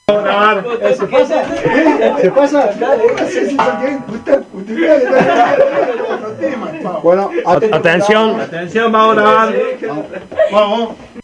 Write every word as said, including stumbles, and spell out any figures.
grabar. ¿Se pasa? ¿Se pasa? Bueno, atención. Atención, vamos a grabar. Vamos.